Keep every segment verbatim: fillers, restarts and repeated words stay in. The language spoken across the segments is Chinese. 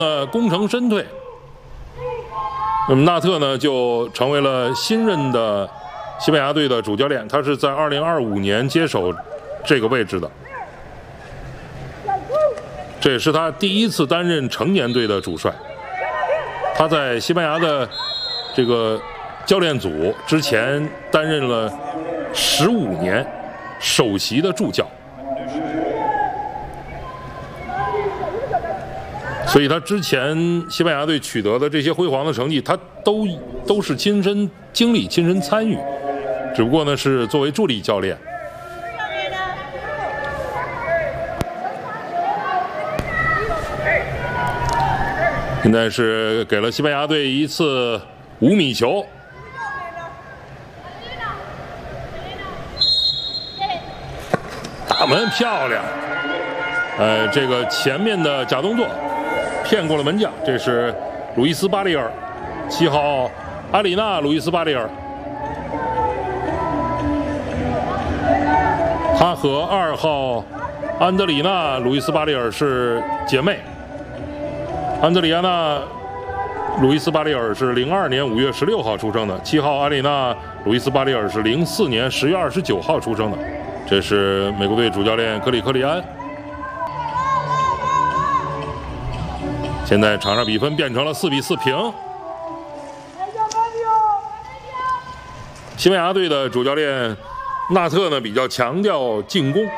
呃，功成身退。那么纳特呢，就成为了新任的西班牙队的主教练。他是在二零二五年接手这个位置的，这也是他第一次担任成年队的主帅。他在西班牙的这个教练组之前担任了十五年首席的助教。 所以他之前西班牙队取得的这些辉煌的成绩，他都都是亲身经历、亲身参与，只不过呢是作为助理教练。现在是给了西班牙队一次五米球，打门漂亮，呃，这个前面的假动作。 骗过了门将，这是路易斯·巴里尔，七号阿里纳·路易斯·巴里尔，他和二号安德里娜·路易斯·巴里尔是姐妹。安德里亚娜·路易斯·巴里尔是零二年五月十六号出生的，七号阿里娜·路易斯·巴里尔是零四年十月二十九号出生的。这是美国队主教练格里克利安。 现在场上比分变成了四比四平。西班牙队的主教练纳特呢比较强调进攻，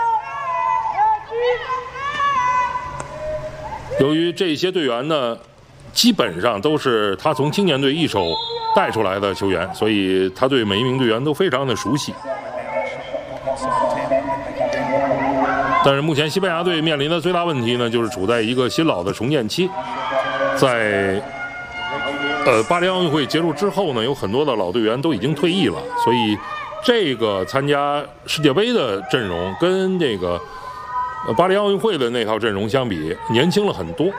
由于这些队员呢基本上都是他从青年队一手带出来的球员，所以他对每一名队员都非常的熟悉。 但是目前西班牙队面临的最大问题呢，就是处在一个新老的重建期。在呃巴黎奥运会结束之后呢，有很多的老队员都已经退役了，所以这个参加世界杯的阵容跟这个呃巴黎奥运会的那套阵容相比，年轻了很多。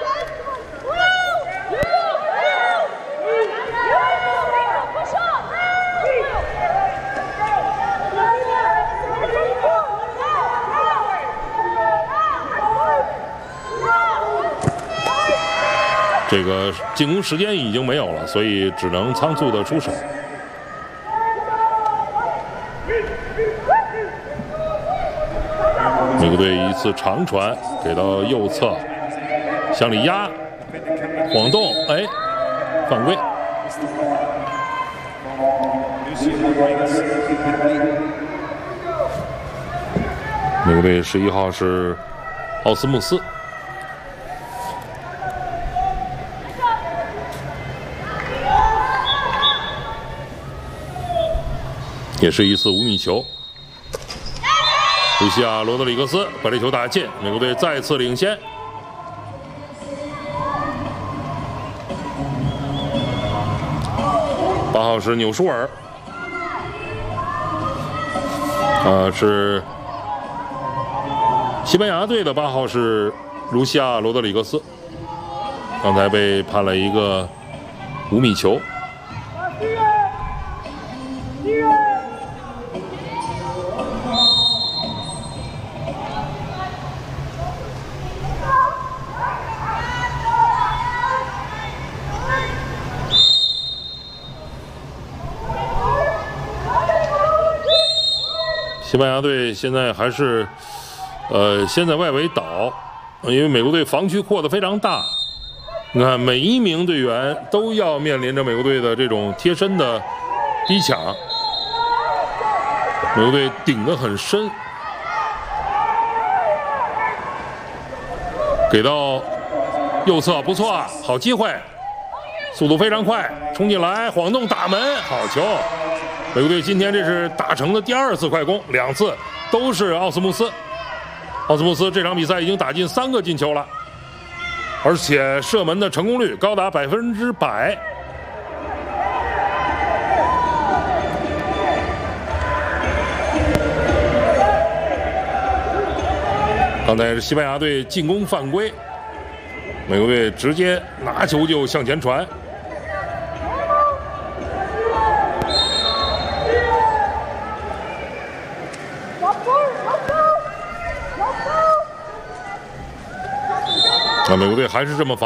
这个进攻时间已经没有了，所以只能仓促的出手。美国队一次长传给到右侧，向里压，晃动，哎，犯规。美国队十一号是奥斯穆斯。 也是一次五米球，卢西亚·罗德里格斯把这球打进，美国队再次领先。八号是纽舒尔，呃，是西班牙队的八号是卢西亚·罗德里格斯，刚才被判了一个五米球。 西班牙队现在还是，呃，先在外围倒，因为美国队防区扩得非常大。你看，每一名队员都要面临着美国队的这种贴身的逼抢，美国队顶得很深，给到右侧，不错，好机会，速度非常快，冲进来，晃动打门，好球。 美国队今天这是打成的第二次快攻，两次都是奥斯穆斯。奥斯穆斯这场比赛已经打进三个进球了，而且射门的成功率高达百分之百。刚才是西班牙队进攻犯规，美国队直接拿球就向前传。 那美国队还是这么发。